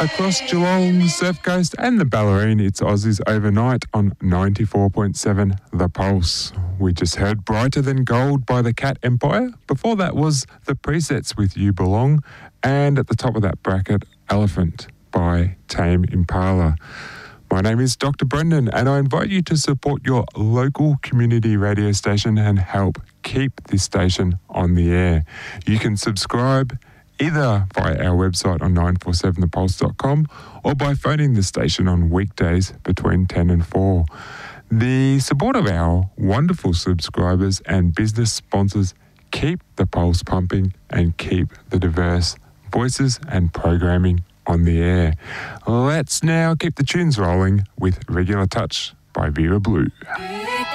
Across Geelong, Surf Coast and the Ballerine, it's Aussies Overnight on 94.7 The Pulse. We just heard Brighter Than Gold by the Cat Empire. Before that was The Presets with You Belong. And at the top of that bracket, Elephant by Tame Impala. My name is Dr. Brendan, and I invite you to support your local community radio station and help keep this station on the air. You can subscribe either via our website on 947thepulse.com or by phoning the station on weekdays between 10 and 4. The support of our wonderful subscribers and business sponsors keep the Pulse pumping and keep the diverse voices and programming on the air. Let's now keep the tunes rolling with Regular Touch by Viva Blue.